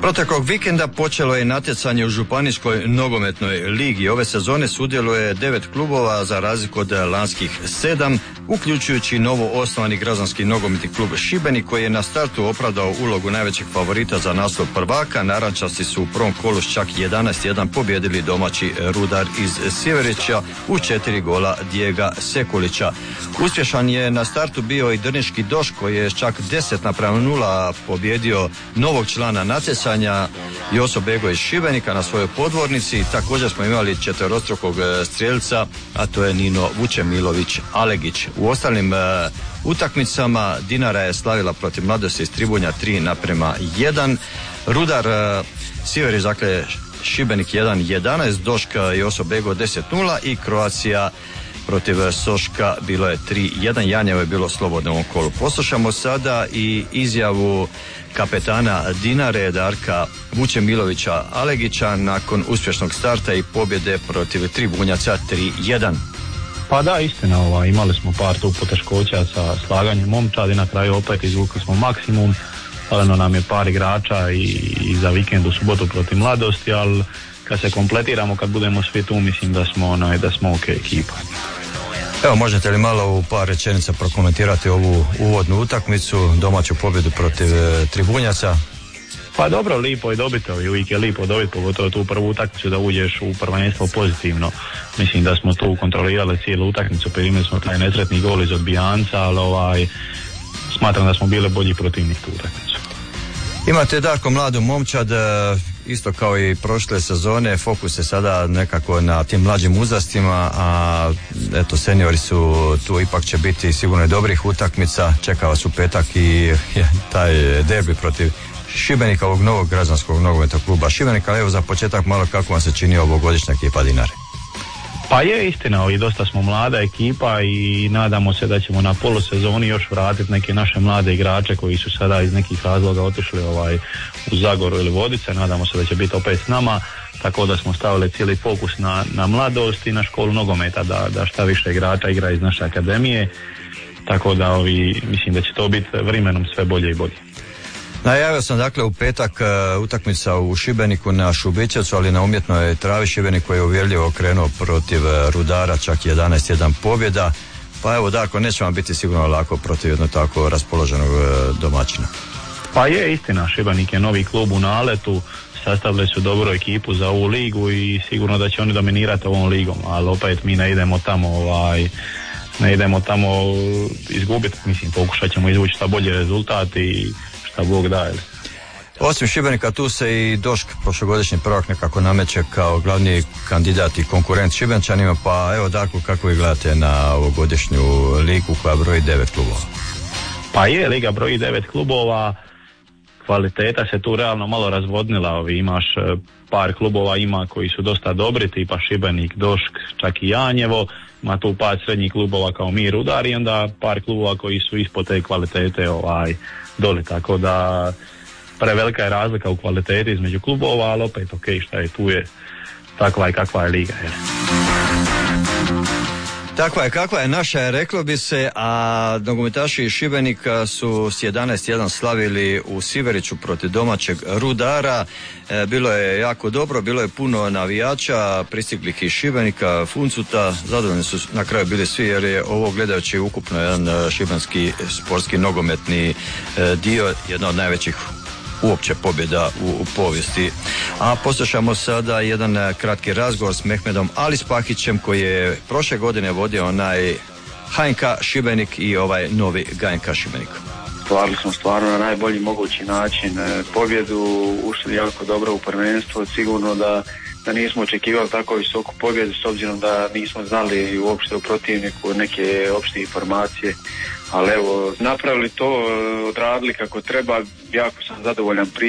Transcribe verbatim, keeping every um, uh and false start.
Proteklog vikenda počelo je natjecanje u Županijskoj nogometnoj ligi. Ove sezone sudjeluje devet klubova za razliku od lanskih sedam, uključujući novo osnovani građanski nogometni klub Šibenik koji je na startu opravdao ulogu najvećeg favorita za naslov prvaka. Narančasti su u prvom kolu s čak jedanaest jedan pobjedili domaći Rudar iz Sjeverića u četiri gola Dijega Sekulića. Uspješan je na startu bio i drniški Doš koji je čak deset naprema nula pobjedio novog člana natjecanja Joso Bego iz Šibenika na svojoj podvornici. Također smo imali četverostrukog strijelca, a to je Nino Vučemilović Alegić. U ostalim uh, utakmicama Dinara je slavila protiv Mladosti iz Tribunja tri naprema jedan. Rudar uh, Sjeverić, dakle Šibenik jedan jedanaest, Doška Joso Bego deset nula i Croatia protiv Soška bilo je tri jedan. Janjevo je bilo slobodno u ovom kolu. Poslušamo sada i izjavu kapetana Dinare Darka Vučemilovića Alegića nakon uspješnog starta i pobjede protiv Tribunjaca tri jedan. Pa da, istina, ova, imali smo par tu poteškoća sa slaganjem momčadi, na kraju opet izvukli smo maksimum, falilo nam je par igrača i, i za vikend u subotu protiv Mladosti, ali kad se kompletiramo, kad budemo svi tu, mislim da smo, onaj, da smo ok ekipa. Evo, možete li malo u par rečenica prokomentirati ovu uvodnu utakmicu, domaću pobjedu protiv e, Tribunjaca? Pa dobro, lipo je dobiti, uvijek je lipo dobiti, pogotovo tu prvu utakmicu da uđeš u prvenstvo pozitivno. Mislim da smo tu kontrolirali cijelu utakmicu, primili smo taj nesretni gol iz odbijanca, ali ovaj, smatram da smo bili bolji protivnik tu utakmicu. Imate Darko mladu momčad, isto kao i prošle sezone, fokus je sada nekako na tim mlađim uzrastima, a eto seniori su tu, ipak će biti sigurno i dobrih utakmica. Čeka vas u petak i taj derbi protiv Šibenika, ovog novog građanskog nogometnog kluba Šibenika. Ali evo za početak malo kako vam se čini ovogodišnja ekipa Dinare. Pa je istina, i dosta smo mlada ekipa i nadamo se da ćemo na polusezoni još vratiti neke naše mlade igrače koji su sada iz nekih razloga otišli ovaj, u Zagoru ili Vodice. Nadamo se da će biti opet s nama, tako da smo stavili cijeli fokus na, na mladost i na školu nogometa, da, da šta više igrača igra iz naše akademije, tako da ovi, mislim da će to biti vremenom sve bolje i bolje. Najavio sam dakle u petak uh, utakmica u Šibeniku na Šubićevcu, ali na umjetnoj travi. Šibenik koji je uvjerljivo krenuo protiv uh, Rudara, čak jedanaest jedan pobjeda. Pa evo Darko, neće vam biti sigurno lako protiv jedno tako raspoloženog uh, domaćina. Pa je istina, Šibenik je novi klub u naletu, sastavili su dobru ekipu za ovu ligu i sigurno da će oni dominirati ovom ligom, ali opet mi ne idemo tamo ovaj, ne idemo tamo izgubiti, mislim pokušat ćemo izvući šta bolji rezultat i šta Bog daje. Osim Šibenika tu se i Došk, prošlogodišnji prvak, nekako nameće kao glavni kandidat i konkurent Šibenčanima. Pa evo Darko, kako vi gledate na ovogodišnju ligu koja broji devet klubova? Pa je, liga broji devet klubova, kvaliteta se tu realno malo razvodnila. Ovi, imaš par klubova ima koji su dosta dobri, tipa Šibenik, Došk, čak i Janjevo. Ima tu par srednjih klubova kao mi Rudar i onda par klubova koji su ispod te kvalitete ovaj, doli, tako da prevelika je razlika u kvaliteti između klubova, ali opet ok, šta je tu je, takva je kakva je liga. Je. Takva je kakva je naša je, reklo bi se, a nogometaši iz Šibenika su s jedanaest jedan slavili u Siveriću protiv domaćeg Rudara. E, bilo je jako dobro, bilo je puno navijača, pristiglih iz Šibenika, Funcuta, zadovoljni su na kraju bili svi jer je ovo gledajući ukupno jedan šibenski sportski nogometni e, dio, jedna od najvećih uopće pobjeda u, u povijesti. A poslušamo sada jedan kratki razgovor s Mehmedom Alispahićem koji je prošle godine vodio onaj H N K Šibenik i ovaj novi G N K Šibenik. Stvarili smo stvarno na najbolji mogući način pobjedu, ušli jako dobro u prvenstvo, sigurno da, da nismo očekivali tako visoku pobjedu s obzirom da nismo znali uopšte u protivniku neke opšte informacije, ali evo napravili to, odradili kako treba, jako sam zadovoljan pri